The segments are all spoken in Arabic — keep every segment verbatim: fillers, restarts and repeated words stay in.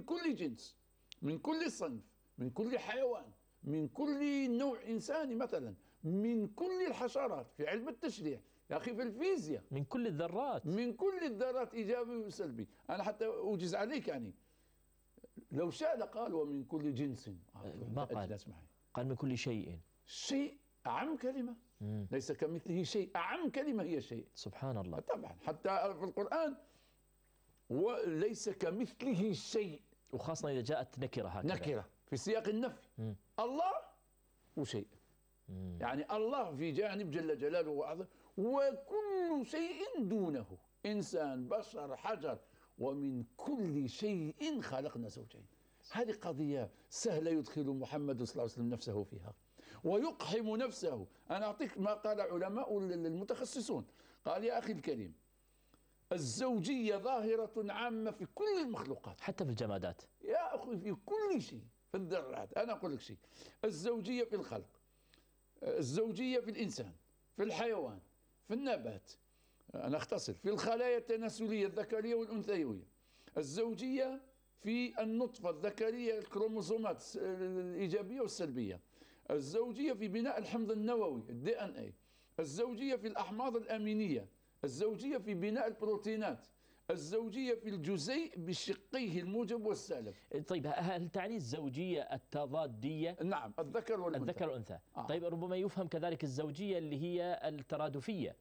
كل جنس، من كل صنف، من كل حيوان، من كل نوع إنساني مثلا، من كل الحشرات في علم التشريع يا أخي، في الفيزياء، من كل الذرات، من كل الذرات إيجابي وسلبي. أنا حتى أوجز عليك يعني، لو شاء لقال ومن كل جنس. ما قال، قال من كل شيء. شيء أعم كلمة، مم. ليس كمثله شيء، أعم كلمة هي شيء. سبحان الله. طبعا حتى في القرآن وليس كمثله شيء، وخاصة إذا جاءت نكرة هكذا، نكرة في سياق النفي. مم. الله وشيء، مم. يعني الله في جانب جل جلاله وعظمه، وكل شيء دونه، إنسان، بشر، حجر، ومن كل شيء خلقنا زوجين. هذه قضية سهلة يدخل محمد صلى الله عليه وسلم نفسه فيها ويقحم نفسه. أنا أعطيك ما قال علماء المتخصصون، قال يا أخي الكريم، الزوجية ظاهرة عامة في كل المخلوقات، حتى في الجمادات يا أخي، في كل شيء، في الذرات. أنا أقول لك شيء، الزوجية في الخلق، الزوجية في الإنسان، في الحيوان، في النبات، أنا أختصر، في الخلايا التناسلية الذكرية والأنثوية، الزوجية في النطفة الذكرية، الكروموسومات الإيجابية والسلبية، الزوجية في بناء الحمض النووي الدي ان اي، الزوجية في الأحماض الأمينية، الزوجية في بناء البروتينات، الزوجية في الجزيء بشقيه الموجب والسالب. طيب هل تعني الزوجية التضادية؟ نعم، الذكر والأنثى. الذكر والأنثى. آه. طيب ربما يفهم كذلك الزوجية اللي هي الترادفية،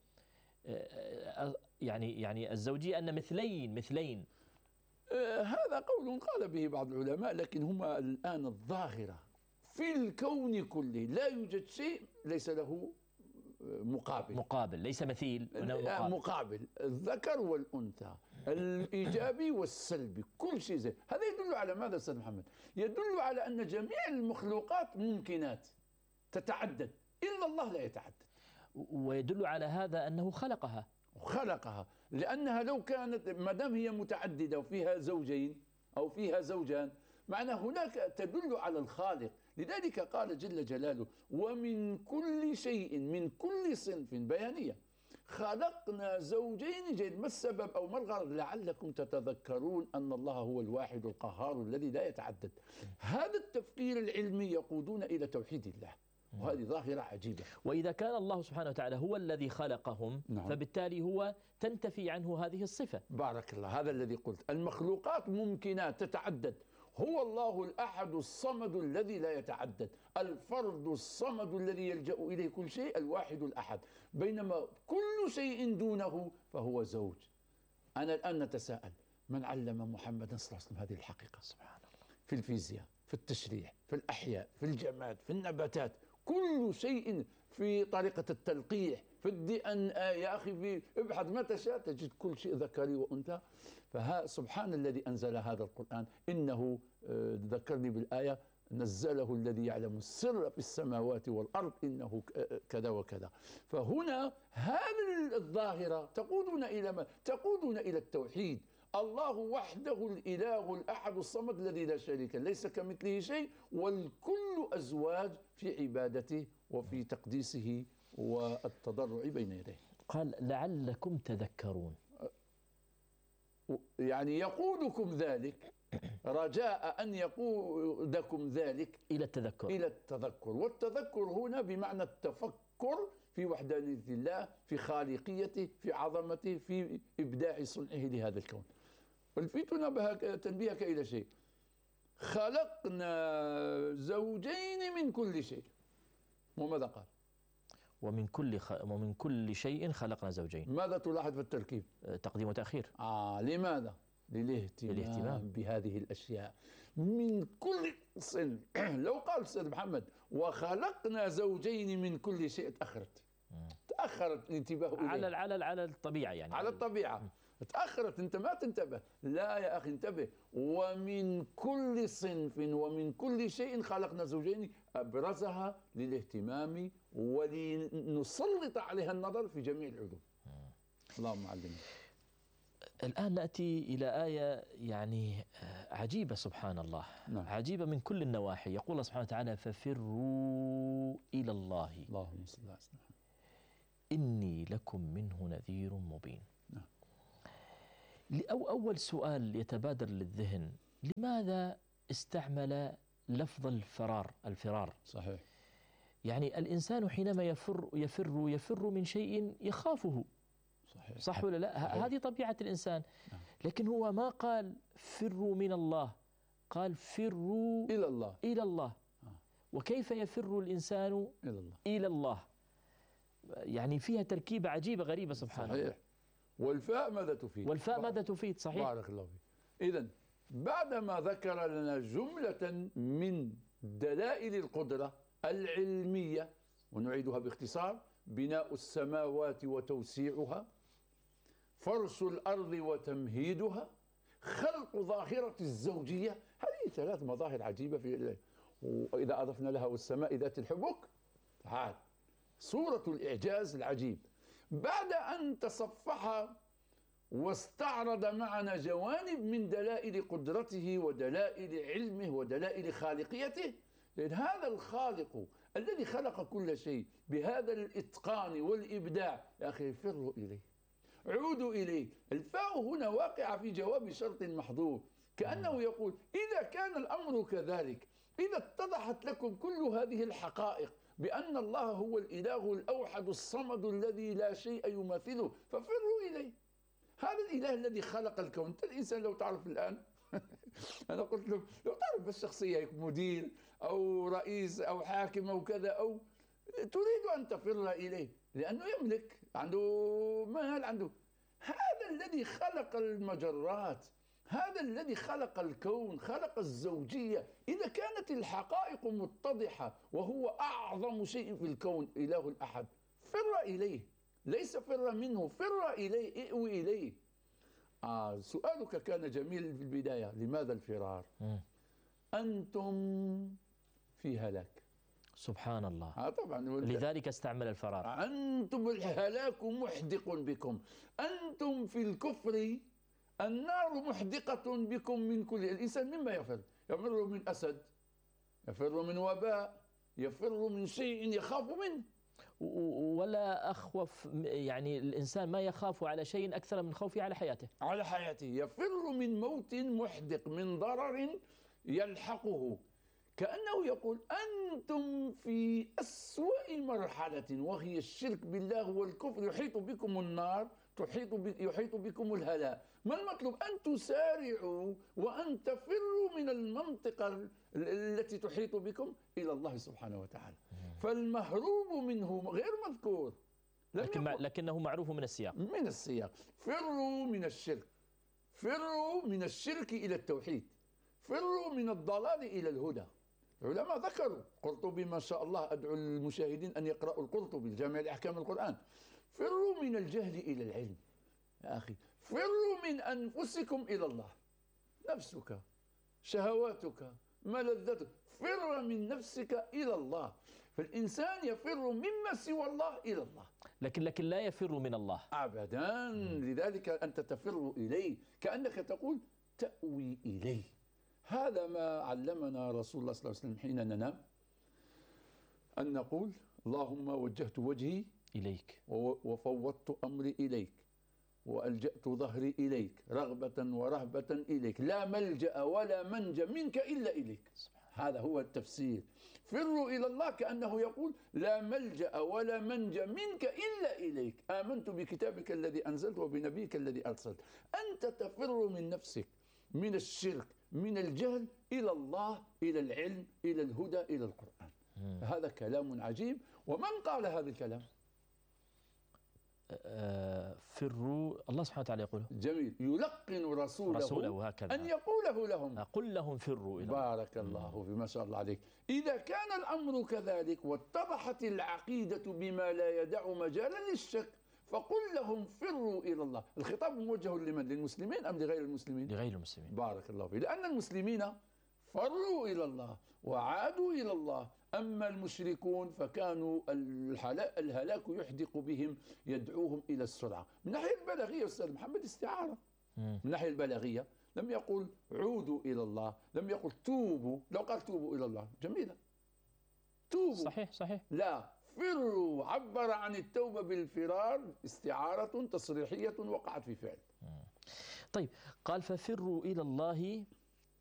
يعني يعني الزوجية أن مثلين مثلين. آه هذا قول قال به بعض العلماء، لكن هما الآن الظاهرة في الكون كله، لا يوجد شيء ليس له مقابل. مقابل ليس مثيل، مقابل. مقابل، الذكر والأنثى، الإيجابي والسلبي، كل شيء زي هذا. يدل على ماذا أستاذ محمد؟ يدل على أن جميع المخلوقات ممكنات تتعدد، إلا الله لا يتعدد. ويدل على هذا أنه خلقها خلقها لأنها لو كانت، ما دام هي متعددة وفيها زوجين أو فيها زوجان، معنى هناك تدل على الخالق. لذلك قال جل جلاله ومن كل شيء، من كل صنف، بيانية، خلقنا زوجين جيد. ما السبب أو ما الغرض؟ لعلكم تتذكرون أن الله هو الواحد القهار الذي لا يتعدد. هذا التفكير العلمي يقودنا إلى توحيد الله، وهذه ظاهرة عجيبة. وإذا كان الله سبحانه وتعالى هو الذي خلقهم، نعم، فبالتالي هو تنتفي عنه هذه الصفة. بارك الله، هذا الذي قلت، المخلوقات ممكنات تتعدد. هو الله الأحد الصمد الذي لا يتعدد، الفرد الصمد الذي يلجأ إليه كل شيء، الواحد الأحد. بينما كل شيء دونه فهو زوج. أنا الآن نتساءل، من علم محمدا صلى الله عليه وسلم هذه الحقيقة؟ سبحان الله. في الفيزياء، في التشريع، في الأحياء، في الجماد، في النباتات، كل شيء، في طريقة التلقيح، في الدي ان اي يا أخي، في ابحث ما تشاء تجد كل شيء ذكري وأنثى. فها سبحان الذي أنزل هذا القرآن، إنه آه ذكرني بالآية، نزله الذي يعلم السر في السماوات والأرض إنه كذا وكذا. فهنا هذه الظاهرة تقودنا إلى ما؟ تقودنا إلى التوحيد. الله وحده الإله الأحد الصمد الذي لا شريك له، ليس كمثله شيء، والكل أزواج في عبادته وفي تقديسه والتضرع بين يديه. قال لعلكم تذكرون، يعني يقودكم ذلك، رجاء أن يقودكم ذلك إلى التذكر. إلى التذكر، والتذكر هنا بمعنى التفكر في وحدانية الله، في خالقيته، في عظمته، في إبداع صنعه لهذا الكون. والفت تنبيهك إلى شيء، خلقنا زوجين من كل شيء، وماذا قال؟ ومن كل خ... ومن كل شيء خلقنا زوجين. ماذا تلاحظ في التركيب؟ تقديم وتأخير. آه لماذا؟ للاهتمام, للاهتمام بهذه الأشياء من كل صنف. لو قال أستاذ محمد وخلقنا زوجين من كل شيء، تأخرت تأخرت الانتباه إليه. على على على الطبيعة، يعني على الطبيعة تأخرت، أنت ما تنتبه. لا يا أخي انتبه، ومن كل صنف ومن كل شيء خلقنا زوجين، أبرزها للاهتمام ولنسلط عليها النظر في جميع العلوم. اللهم علمنا. الآن نأتي إلى آية يعني عجيبة سبحان الله. نعم. عجيبة من كل النواحي. يقول الله سبحانه وتعالى ففروا إلى الله اللهم صل على سيدنا محمد إني لكم منه نذير مبين. نعم. أو أول سؤال يتبادر للذهن، لماذا استعمل لفظ الفرار الفرار؟ صحيح. يعني الإنسان حينما يفر يفر يفر من شيء يخافه. صحيح. صح ولا لا؟ صحيح. هذه طبيعة الإنسان. لكن هو ما قال فروا من الله، قال فروا إلى الله. إلى الله. وكيف يفر الإنسان إلى الله؟ إلى الله. يعني فيها تركيبة عجيبة غريبة سبحان الله. صحيح. والفاء ماذا تفيد؟ والفاء ماذا تفيد؟ صحيح. بارك الله فيك. إذن بعدما ذكر لنا جملة من دلائل القدرة العلمية، ونعيدها باختصار: بناء السماوات وتوسيعها، فرش الأرض وتمهيدها، خلق ظاهرة الزوجية. هذه ثلاث مظاهر عجيبة في الله. وإذا أضفنا لها والسماء ذات الحبك، تعال صورة الإعجاز العجيب. بعد أن تصفح واستعرض معنا جوانب من دلائل قدرته ودلائل علمه ودلائل خالقيته، لأن هذا الخالق الذي خلق كل شيء بهذا الإتقان والإبداع، يا أخي فروا إليه، عودوا إليه. الفاء هنا واقعة في جواب شرط محظور، كأنه يقول: إذا كان الأمر كذلك، إذا اتضحت لكم كل هذه الحقائق بأن الله هو الإله الأوحد الصمد الذي لا شيء يماثله، ففروا إليه. هذا الإله الذي خلق الكون. أنت الإنسان لو تعرف الآن أنا قلت له لو تعرف بس شخصية مدير أو رئيس أو حاكم أو كذا، أو تريد أن تفر إليه لأنه يملك، عنده مال، عنده. هذا الذي خلق المجرات، هذا الذي خلق الكون، خلق الزوجية. إذا كانت الحقائق متضحة وهو أعظم شيء في الكون، إله الأحد، فر إليه، ليس فر منه، فر إليه، ائوي إليه. آه سؤالك كان جميل في البداية: لماذا الفرار؟ م. أنتم في هلاك. سبحان الله. آه طبعا. لذلك استعمل الفرار. أنتم الهلاك محدق بكم، أنتم في الكفر، النار محدقة بكم من كل. الإنسان مما يفر؟ يفر من أسد، يفر من وباء، يفر من شيء يخاف منه. ولا أخوف، يعني الإنسان ما يخاف على شيء أكثر من خوفه على حياته. على حياته يفر من موت محدق، من ضرر يلحقه. كأنه يقول: أنتم في أسوأ مرحلة، وهي الشرك بالله والكفر. يحيط بكم النار، تحيط بك يحيط بكم الهلاك. ما المطلوب؟ أن تسارعوا وأن تفروا من المنطقة التي تحيط بكم إلى الله سبحانه وتعالى. فالمهروب منه غير مذكور، لكن لكنه معروف من السياق. من السياق: فروا من الشرك، فروا من الشرك إلى التوحيد، فروا من الضلال إلى الهدى. العلماء ذكروا، قرطبي ما شاء الله، أدعو المشاهدين أن يقرأوا القرطبي الجامع لأحكام القرآن: فروا من الجهل إلى العلم. يا أخي فروا من أنفسكم إلى الله، نفسك، شهواتك، ملذتك، فر من نفسك إلى الله. فالإنسان يفر مما سوى الله إلى الله، لكن لكن لا يفر من الله أبدا. لذلك أنت تفر إليه، كأنك تقول تأوي إليه. هذا ما علمنا رسول الله صلى الله عليه وسلم حين ننام، أن نقول: اللهم وجهت وجهي إليك، وفوضت أمري إليك، وألجأت ظهري إليك، رغبة ورهبة إليك، لا ملجأ ولا منجى منك إلا إليك. هذا هو التفسير. فروا إلى الله كأنه يقول: لا ملجأ ولا منجى منك إلا إليك، آمنت بكتابك الذي أنزلت وبنبيك الذي أرسلت. أنت تفر من نفسك، من الشرك، من الجهل، إلى الله، إلى العلم، إلى الهدى، إلى القرآن. هذا كلام عجيب. ومن قال هذا الكلام؟ فروا، الله سبحانه وتعالى يقول. جميل. يلقن رسوله, رسوله هكذا أن يقوله لهم: قل لهم فروا إلى. بارك الله في، ما شاء الله عليك. إذا كان الأمر كذلك واتضحت العقيدة بما لا يدع مجالا للشك، فقل لهم فروا إلى الله. الخطاب موجه لمن؟ للمسلمين أم لغير المسلمين؟ لغير المسلمين. بارك الله فيه. لأن المسلمين فروا إلى الله وعادوا إلى الله. أما المشركون فكانوا الهلاك يحدق بهم، يدعوهم إلى السرعة. من الناحية البلاغية أستاذ محمد استعارة. من الناحية البلاغية لم يقل عودوا إلى الله، لم يقل توبوا. لو قال توبوا إلى الله جميلة، توبوا، صحيح صحيح. لا، فروا، عبر عن التوبة بالفرار، استعارة تصريحية وقعت في فعل. طيب، قال ففروا إلى الله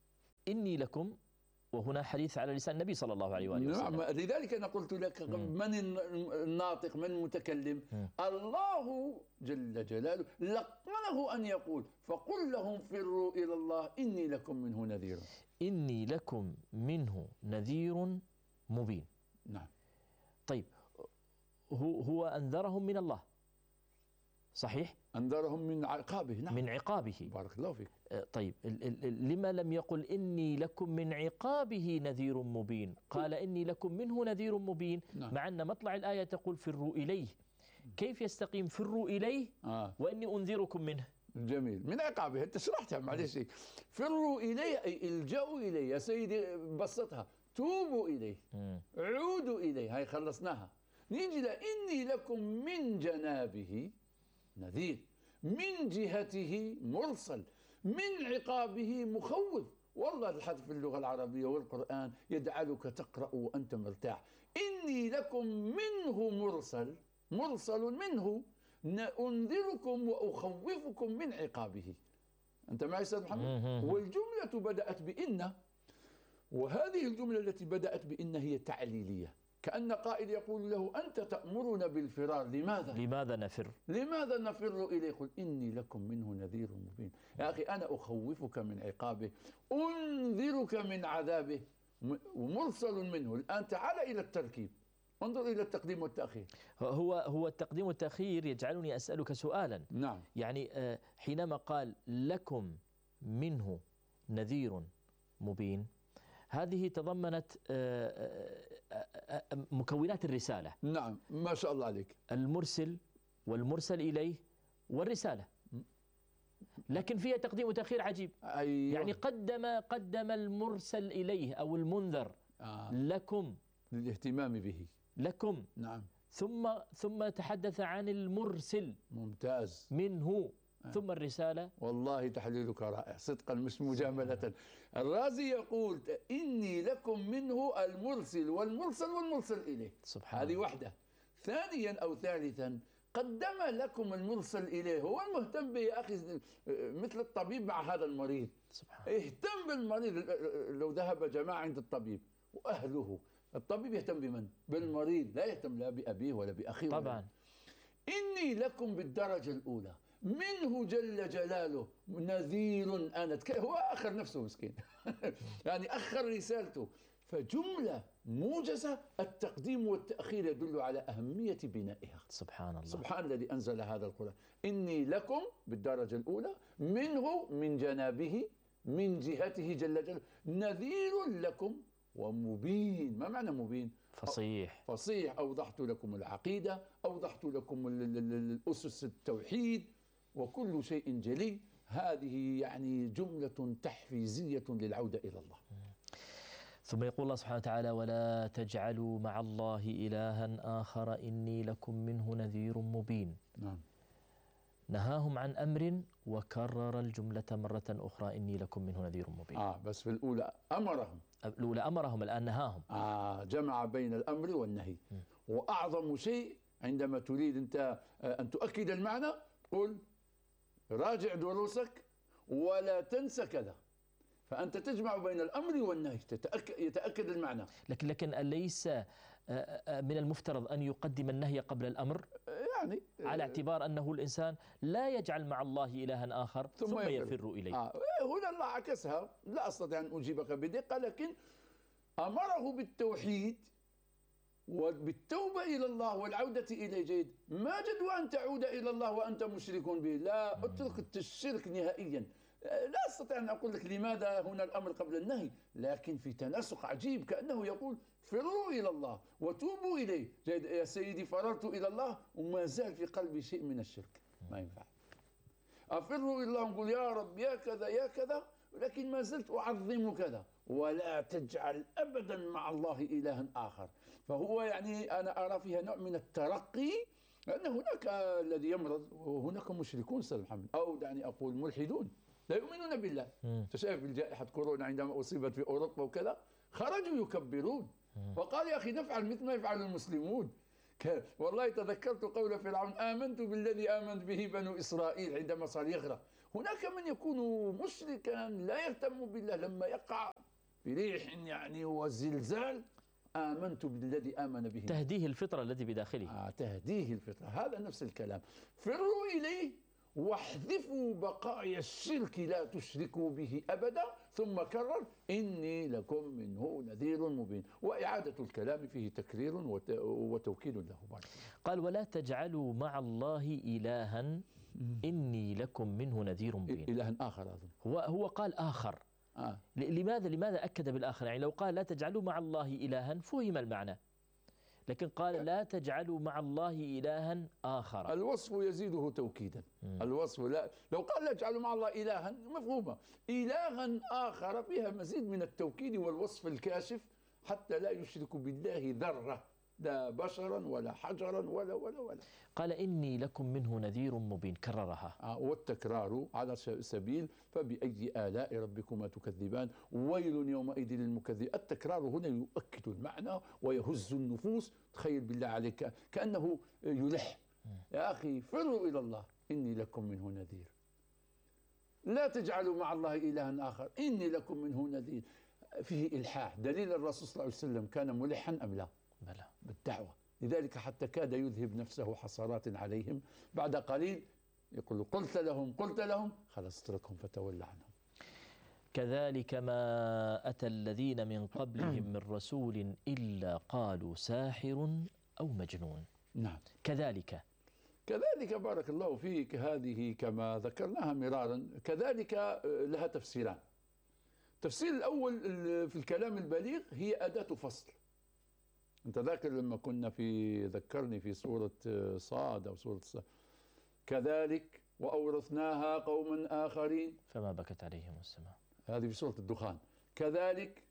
إني لكم، وهنا حديث على لسان النبي صلى الله عليه وآله وسلم. نعم، لذلك أنا قلت لك من الناطق، من المتكلم؟ م. الله جل جلاله لقنه أن يقول فقل لهم فروا إلى الله إني لكم منه نذير. إني لكم منه نذير مبين. نعم. طيب، هو هو أنذرهم من الله، صحيح؟ أنذرهم من عقابه. نعم. من عقابه. بارك الله فيك. طيب، لما لم يقل إني لكم من عقابه نذير مبين؟ قال إني لكم منه نذير مبين. نعم. مع أن مطلع الآية تقول فروا إليه. كيف يستقيم فروا إليه آه. وإني أنذركم منه؟ جميل. من عقابه، أنت شرحتها معلش. فروا إليه أي الجأوا إليه. يا سيدي بسطها، توبوا إليه، م. عودوا إليه. هاي خلصناها. نيجي لإني لكم من جنابه نذير، من جهته مرسل، من عقابه مخوف. والله الحذف في اللغة العربية والقرآن يجعلك تقرأ وأنت مرتاح. إني لكم منه مرسل، مرسل منه، أنذركم وأخوفكم من عقابه. أنت معي أستاذ محمد؟ والجملة بدأت بإن، وهذه الجملة التي بدأت بإن هي تعليلية، كأن قائل يقول له أنت تأمرنا بالفرار، لماذا؟ لماذا نفر؟ لماذا نفر إليه؟ قل إني لكم منه نذير مبين. يا أخي أنا أخوفك من عقابه، أنذرك من عذابه، ومرسل منه. الآن تعال إلى التركيب، انظر إلى التقديم والتأخير. هو هو التقديم والتأخير يجعلني أسألك سؤالا. نعم. يعني حينما قال لكم منه نذير مبين، هذه تضمنت مكونات الرسالة. نعم، ما شاء الله عليك. المرسل والمرسل إليه والرسالة، لكن فيها تقديم وتأخير عجيب. أيوه. يعني قدم قدم المرسل إليه أو المنذر آه. لكم، للاهتمام به، لكم. نعم. ثم ثم تحدث عن المرسل. ممتاز. منه آه. ثم الرسالة. والله تحليلك رائع صدقا مش مجاملة. الرازي يقول إني لكم منه المرسل والمرسل والمرسل إليه. سبحان هذه واحدة. ثانيا أو ثالثا قدم لكم المرسل إليه، هو المهتم به يا أخي، مثل الطبيب مع هذا المريض. سبحان. اهتم بالمريض. لو ذهب جماعة عند الطبيب وأهله، الطبيب يهتم بمن؟ بالمريض، لا يهتم لا بأبيه ولا بأخيه. طبعا. ولا. إني لكم بالدرجة الأولى منه جل جلاله نذير أنا. هو أخر نفسه مسكين يعني أخر رسالته. فجملة موجزة، التقديم والتأخير يدل على أهمية بنائها. سبحان الله. سبحان الذي أنزل هذا القرآن. إني لكم بالدرجة الأولى منه، من جنابه، من جهته جل جلاله، نذير لكم ومبين. ما معنى مبين؟ فصيح. فصيح. أوضحت لكم العقيدة، أوضحت لكم الأسس التوحيد، وكل شيء جلي. هذه يعني جملة تحفيزية للعودة إلى الله. ثم يقول الله سبحانه وتعالى ولا تجعلوا مع الله إلها آخر إني لكم منه نذير مبين. نعم. نهاهم عن أمر وكرر الجملة مرة أخرى إني لكم منه نذير مبين. آه بس في الأولى أمرهم، الأولى أمرهم، الآن نهاهم. آه جمع بين الأمر والنهي. م. وأعظم شيء عندما تريد أنت أن تؤكد المعنى، قل راجع دروسك ولا تنسى كذا. فأنت تجمع بين الأمر والنهي، يتأكد المعنى. لكن لكن أليس من المفترض أن يقدم النهي قبل الأمر؟ يعني على اعتبار أنه الإنسان لا يجعل مع الله إلها آخر ثم, ثم يفر إليه. آه. هنا الله عكسها، لا أستطيع أن أجيبك بدقة، لكن أمره بالتوحيد وبالتوبة إلى الله والعودة إليه. جيد، ما جدوى أن تعود إلى الله وأنت مشرك به. لا، اترك الشرك نهائيا. لا أستطيع أن أقول لك لماذا هنا الأمر قبل النهي، لكن في تناسق عجيب، كأنه يقول فروا إلى الله وتوبوا إليه. جيد يا سيدي، فررت إلى الله وما زال في قلبي شيء من الشرك. ما ينفع. أفروا إلى الله ونقول يا رب يا كذا يا كذا، لكن ما زلت أعظم كذا. ولا تجعل أبدا مع الله إلها آخر. فهو يعني أنا أرى فيها نوع من الترقي، لأن هناك الذي يمرض وهناك مشركون أستاذ محمد، أو دعني أقول ملحدون لا يؤمنون بالله. أنت شايف بالجائحة كورونا عندما أصيبت في أوروبا وكذا، خرجوا يكبرون وقال يا أخي نفعل مثل ما يفعل المسلمون. والله تذكرت قول فرعون آمنت بالذي آمنت به بنو إسرائيل عندما صار يغرق، هناك من يكون مشركا لا يهتم بالله، لما يقع بريح يعني وزلزال آمنت بالذي آمن به. تهديه الفطرة الذي بداخله. آه تهديه الفطرة، هذا نفس الكلام. فروا إليه واحذفوا بقايا الشرك، لا تشركوا به أبدا، ثم كرر إني لكم منه نذير مبين. وإعادة الكلام فيه تكرير وتوكيد له. قال ولا تجعلوا مع الله إلها إني لكم منه نذير مبين. إلها آخر أظن. هو هو قال آخر. آه. لماذا لماذا أكد بالآخر؟ يعني لو قال لا تجعلوا مع الله إلها فهم المعنى، لكن قال لا تجعلوا مع الله إلها آخر. الوصف يزيده توكيدا. مم. الوصف لا لو قال لا تجعلوا مع الله إلها مفهومة، إلها آخر فيها مزيد من التوكيد والوصف الكاشف، حتى لا يشرك بالله ذرة، لا بشرا ولا حجرا ولا ولا ولا. قال إني لكم منه نذير مبين، كررها. آه والتكرار على سبيل فبأي آلاء ربكما تكذبان ويل يومئذ للمكذبين. التكرار هنا يؤكد المعنى ويهز النفوس. تخيل بالله عليك كأنه يلح، يا أخي فروا إلى الله إني لكم منه نذير، لا تجعلوا مع الله إلها آخر إني لكم منه نذير. فيه إلحاح. دليل الرسول صلى الله عليه وسلم كان ملحا أم لا؟ بلى. بالدعوة، لذلك حتى كاد يذهب نفسه حسرات عليهم. بعد قليل يقول قلت لهم قلت لهم خلاص اتركهم فتولى عنهم. كذلك ما أتى الذين من قبلهم من رسول إلا قالوا ساحر أو مجنون. نعم. كذلك كذلك بارك الله فيك، هذه كما ذكرناها مرارا كذلك لها تفسيران. التفسير الأول في الكلام البليغ هي أداة فصل. أنت ذاكر لما كنا في ذكرني في سورة صاد أو سورة صاد كذلك وأورثناها قوما آخرين فما بكت عليهم السماء، هذه في سورة الدخان. كذلك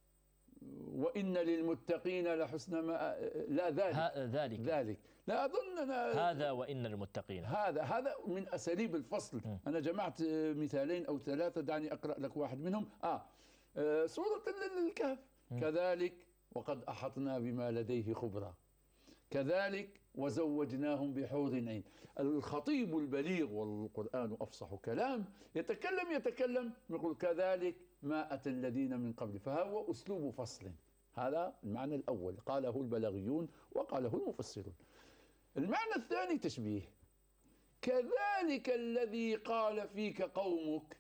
وإن للمتقين لحسن ما لا ذلك ذلك ذلك لا أظن هذا وإن للمتقين هذا هذا من أساليب الفصل. م. أنا جمعت مثالين أو ثلاثة، دعني أقرأ لك واحد منهم. آه, آه سورة الكهف. م. كذلك وقد أحطنا بما لديه خبرا كذلك وزوجناهم بحور عين. الخطيب البليغ والقرآن أفصح كلام يتكلم يتكلم يقول كذلك ما أتى الذين من قبل، فهو أسلوب فصل. هذا المعنى الأول قاله البلاغيون وقاله المفسرون. المعنى الثاني تشبيه. كذلك الذي قال فيك قومك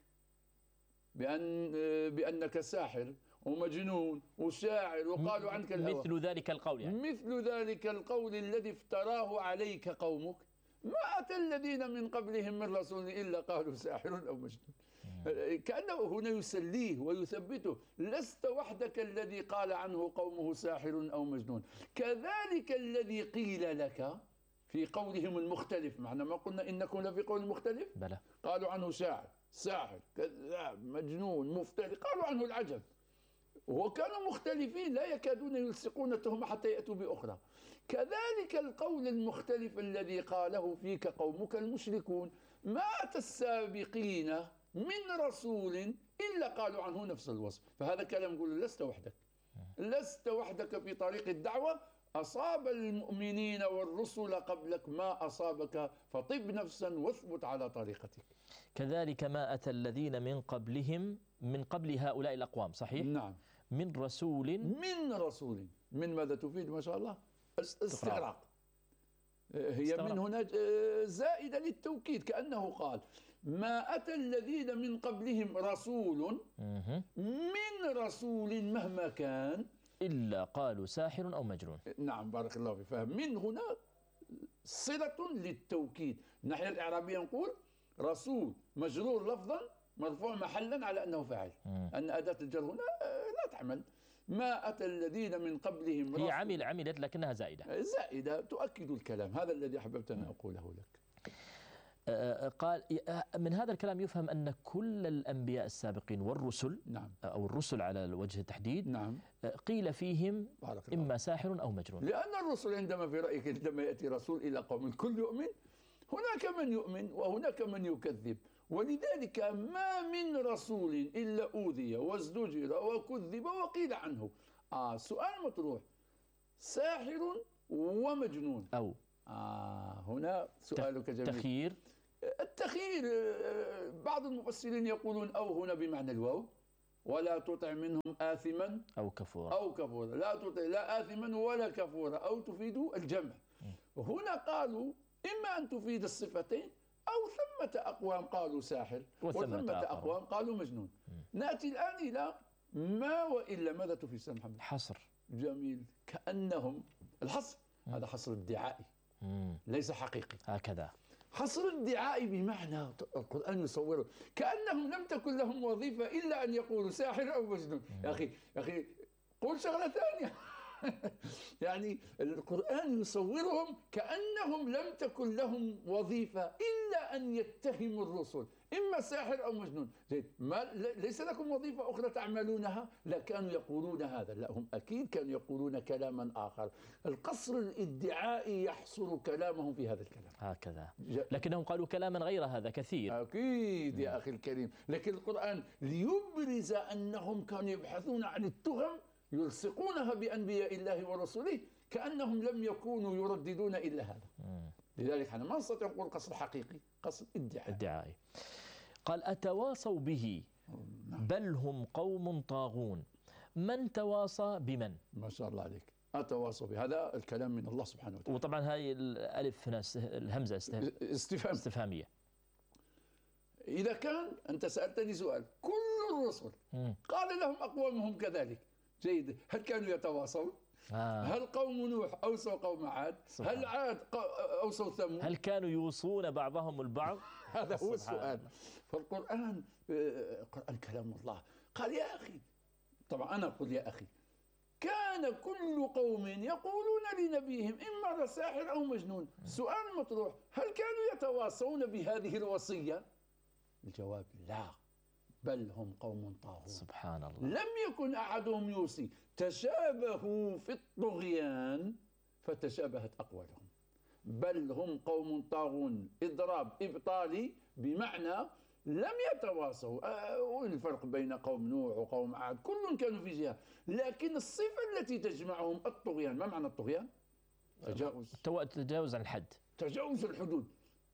بأن بأنك ساحر ومجنون وشاعر وقالوا عنك الهوى، مثل ذلك القول يعني. مثل ذلك القول الذي افتراه عليك قومك ما أتى الذين من قبلهم من رسول إلا قالوا ساحر أو مجنون. كأنه هنا يسليه ويثبته، لست وحدك الذي قال عنه قومه ساحر أو مجنون. كذلك الذي قيل لك في قولهم المختلف، معنا ما قلنا إنكم لفي قول مختلف. بلى. قالوا عنه شاعر ساحر كذاب مجنون مفتري، قالوا عنه العجب، وكانوا مختلفين لا يكادون يلصقون التهمة حتى يأتوا بأخرى. كذلك القول المختلف الذي قاله فيك قومك المشركون ما أتى السابقين من رسول إلا قالوا عنه نفس الوصف. فهذا كلام يقول لست وحدك، لست وحدك في طريق الدعوة، أصاب المؤمنين والرسل قبلك ما أصابك، فطب نفسا واثبت على طريقتك. كذلك ما أتى الذين من قبلهم من قبل هؤلاء الأقوام، صحيح؟ نعم. من رسول من رسول من ماذا تفيد ما شاء الله؟ استغراق. هي استغراق. من هنا زائدة للتوكيد، كأنه قال ما أتى الذين من قبلهم رسول من رسول مهما كان إلا قالوا ساحر أو مجنون. نعم بارك الله فيك. فهم من هنا صلة للتوكيد. الناحية الإعرابية نقول رسول مجرور لفظا مرفوع محلا على أنه فاعل، أن أداة الجر هنا لا تعمل. ما أتى الذين من قبلهم هي عمل عملت لكنها زائدة زائدة تؤكد الكلام. هذا الذي أحببت أن أقوله لك. قال من هذا الكلام يفهم أن كل الأنبياء السابقين والرسل، نعم، أو الرسل على وجه التحديد، نعم، قيل فيهم إما ساحر أو مجنون. لأن الرسل عندما في رأيك عندما يأتي رسول إلى قوم الكل يؤمن، هناك من يؤمن وهناك من يكذب، ولذلك ما من رسول إلا أوذي وازدجر وكذب وقيل عنه. آه سؤال مطروح، ساحر ومجنون أو آه هنا سؤالك جميل. تخيير التخيير بعض المفسرين يقولون أو هنا بمعنى الواو، ولا تطع منهم آثما أو كفورا أو كفورا، لا تطع لا آثما ولا كفورا، أو تفيد الجمع. هنا قالوا إما أن تفيد الصفتين، أو ثمة أقوام قالوا ساحر وثمة أقوام قالوا مجنون. نأتي الآن إلى ما وإلا، ماذا تفيد سيدنا محمد؟ حصر. جميل. كأنهم الحصر هذا حصر ادعائي ليس حقيقي. هكذا حصر ادعائي بمعنى القرآن يصوره كأنهم لم تكن لهم وظيفة إلا أن يقولوا ساحر أو مجنون. يا أخي يا أخي قول شغلة ثانية. يعني القرآن يصورهم كأنهم لم تكن لهم وظيفة إلا أن يتهموا الرسل، إما ساحر أو مجنون. ما ليس لكم وظيفة أخرى تعملونها؟ لا، كانوا يقولون هذا. لا، هم أكيد كانوا يقولون كلاما آخر. القصر الادعائي يحصر كلامهم في هذا الكلام. هكذا، لكنهم قالوا كلاما غير هذا كثير. أكيد يا أخي الكريم، لكن القرآن ليبرز أنهم كانوا يبحثون عن التهم يلصقونها بأنبياء الله ورسله، كأنهم لم يكونوا يرددون إلا هذا. لذلك احنا ما نستطيع نقول قصر حقيقي، قصر ادعائي. ادعائي. قال أتواصوا به بل هم قوم طاغون. من تواصى بمن؟ ما شاء الله عليك. أتواصوا به، هذا الكلام من الله سبحانه وتعالى. وطبعا هاي الألف هنا الهمزة استفهام استفهامية. إذا كان أنت سألتني سؤال، كل الرسل قال لهم أقوامهم كذلك، جيد، هل كانوا يتواصون؟ آه. هل قوم نوح أوصوا قوم عاد؟ هل عاد أوصوا ثمود؟ هل كانوا يوصون بعضهم البعض؟ هذا هو السؤال. فالقرآن القرآن كلام الله. قال يا أخي، طبعا أنا أقول يا أخي، كان كل قوم يقولون لنبيهم إما ساحر أو مجنون. سؤال مطروح، هل كانوا يتواصون بهذه الوصية؟ الجواب لا، بل هم قوم طاغون. سبحان الله. لم يكن أحدهم يوصي، تشابهوا في الطغيان فتشابهت أقوالهم. بل هم قوم طاغون، إضراب إبطالي بمعنى لم يتواصوا. والفرق بين قوم نوح وقوم عاد كل كانوا في جهة، لكن الصفة التي تجمعهم الطغيان. ما معنى الطغيان؟ تجاوز تجاوز عن الحد، تجاوز الحدود.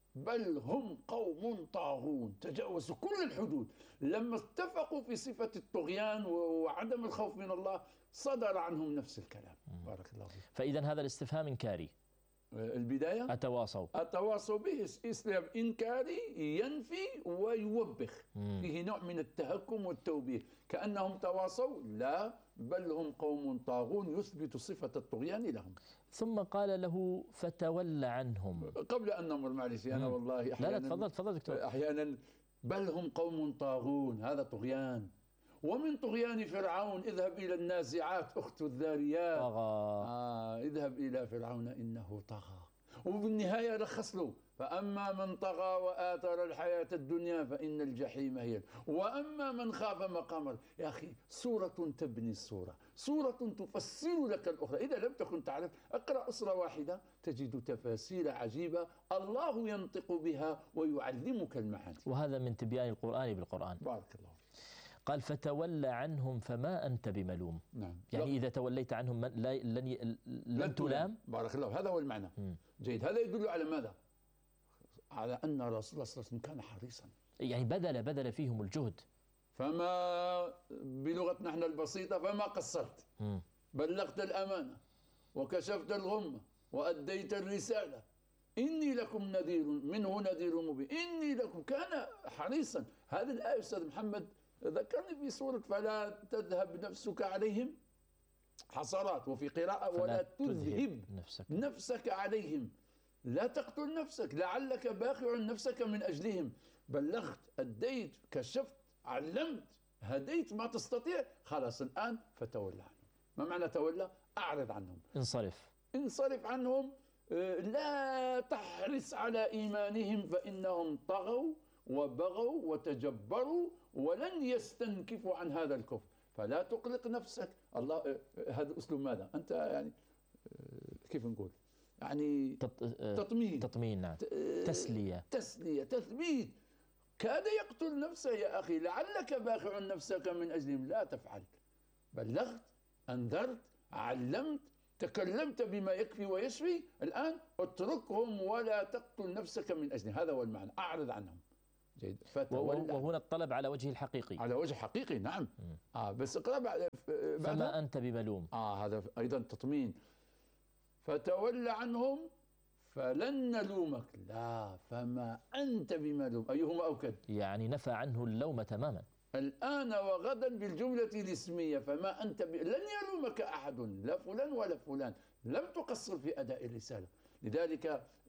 بل هم قوم طاغون، تجاوزوا كل الحدود. لما اتفقوا في صفة الطغيان وعدم الخوف من الله صدر عنهم نفس الكلام. بارك الله فيك. فإذا هذا الاستفهام إنكاري. البداية أتواصوا أتواصوا به استفهام إنكاري ينفي ويوبخ، مم. فيه نوع من التهكم والتوبيخ، كأنهم تواصوا. لا، بل هم قوم طاغون، يثبت صفة الطغيان لهم. ثم قال له فتولى عنهم. قبل أن نمر، معلش أنا والله أحيانا، لا لا تفضل تفضل دكتور. أحيانا بل هم قوم طاغون، هذا طغيان. ومن طغيان فرعون اذهب إلى النازعات أخت الذاريات. طغى. آه اذهب إلى فرعون إنه طغى. وبالنهاية رخص له، فأما من طغى وآثر الحياة الدنيا فإن الجحيم هي، وأما من خاف مقام. يا أخي سورة تبني السورة، سورة تفسر لك الأخرى. إذا لم تكن تعرف، اقرأ أسرة واحدة تجد تفاسير عجيبة الله ينطق بها ويعلمك المعاني. وهذا من تبيان القرآن بالقرآن. بارك الله. قال فتولى عنهم فما أنت بملوم. نعم. يعني لا. إذا توليت عنهم لا لن لن تلام. بارك الله، هذا هو المعنى. م. جيد. هذا يدل على ماذا؟ على أن الرسول صلى الله عليه وسلم كان حريصا، يعني بذل بذل فيهم الجهد. فما بلغتنا احنا البسيطة، فما قصرت، م. بلغت الأمانة وكشفت الغمة وأديت الرسالة، إني لكم نذير منه نذير مبين. إني لكم، كان حريصا. هذه الآية أستاذ محمد ذكرني في سورة فلا تذهب نفسك عليهم حسرات، وفي قراءة ولا تذهب نفسك. نفسك عليهم، لا تقتل نفسك لعلك باخع نفسك من أجلهم. بلغت، أديت، كشفت، علمت، هديت ما تستطيع، خلاص الآن فتولى عنهم. ما معنى تولى؟ أعرض عنهم، انصرف انصرف عنهم، لا تحرص على إيمانهم فإنهم طغوا وبغوا وتجبروا ولن يستنكفوا عن هذا الكفر. فلا تقلق نفسك. الله، هذا أسلوب ماذا؟ أنت يعني كيف نقول؟ يعني تطمين تطمين نعم. تسلية تسلية تثبيت. كاد يقتل نفسه يا أخي لعلك باخع نفسك من أجلهم، لا تفعل. بلغت، أنذرت، علمت، تكلمت بما يكفي ويشفي، الآن اتركهم ولا تقتل نفسك من أجل. هذا هو المعنى، أعرض عنهم. جيد. وهنا الطلب على وجه الحقيقي، على وجه حقيقي، نعم. آه بس اقرأ بعد. فما أنت بملوم. آه هذا أيضا تطمين. فتول عنهم فلن نلومك. لا، فما أنت بملوم، أيهما أوكد؟ يعني نفى عنه اللوم تماما. الآن وغدا بالجملة الاسمية، فما أنت ب... لن يلومك أحد، لا فلان ولا فلان، لم تقصر في أداء الرسالة. لذلك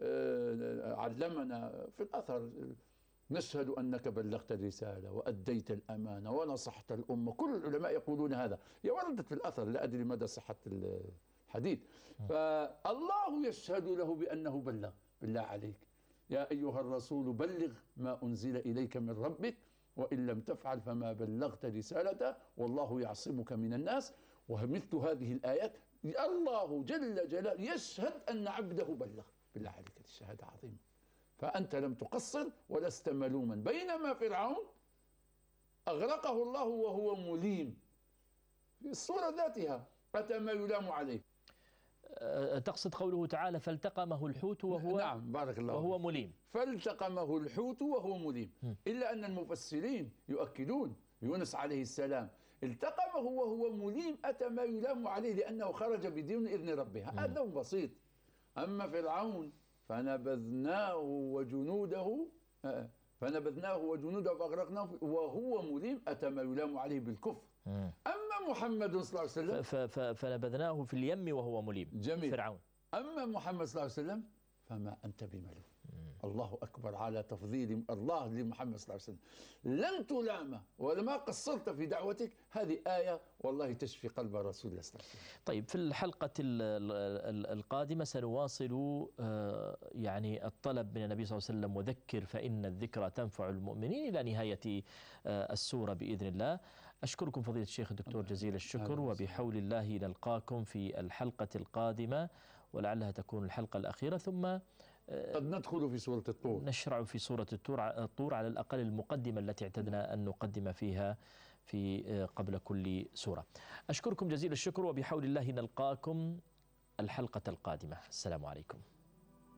علمنا في الأثر: نشهد أنك بلغت الرسالة وأديت الأمانة ونصحت الأمة. كل العلماء يقولون هذا، هي وردت في الأثر، لا أدري مدى صحة الحديث. فالله يشهد له بأنه بلغ. بالله عليك يا أيها الرسول بلغ ما أنزل إليك من ربك، وإن لم تفعل فما بلغت رسالته والله يعصمك من الناس. ومثل هذه الآيات الله جل جلاله يشهد أن عبده بلغ. بالله عليك، الشهادة عظيمة. فأنت لم تقصر ولست ملوما. بينما فرعون أغرقه الله وهو مليم في الصورة ذاتها، أتى ما يلام عليه. تقصد قوله تعالى فالتقمه الحوت وهو نعم بارك الله وهو مليم. فالتقمه الحوت وهو مليم. إلا أن المفسرين يؤكدون يونس عليه السلام التقمه وهو مليم، أتى ما يلام عليه لأنه خرج بدون إذن ربه. هذا بسيط. أما فرعون فنبذناه وجنوده فنبذناه وجنوده فأغرقناه وهو مليم، أتى ما يلام عليه بالكفر. أما محمد صلى الله عليه وسلم فنبذناه في اليم وهو مليم. جميل. فرعون. أما محمد صلى الله عليه وسلم فما أنت بملوم. الله أكبر على تفضيل الله لمحمد صلى الله عليه وسلم. لن تلام ولما قصرت في دعوتك. هذه آية والله تشفي قلب رسول الله صلى الله عليه وسلم. طيب، في الحلقة القادمة سنواصل يعني الطلب من النبي صلى الله عليه وسلم: وذكر فإن الذكرى تنفع المؤمنين، إلى نهاية السورة بإذن الله. أشكركم فضيلة الشيخ الدكتور جزيل الشكر، وبحول الله نلقاكم في الحلقة القادمة، ولعلها تكون الحلقة الأخيرة، ثم قد ندخل في سورة الطور، نشرع في سورة الطور على الأقل المقدمة التي اعتدنا أن نقدم فيها في قبل كل سورة. أشكركم جزيل الشكر، وبحول الله نلقاكم الحلقة القادمة. السلام عليكم.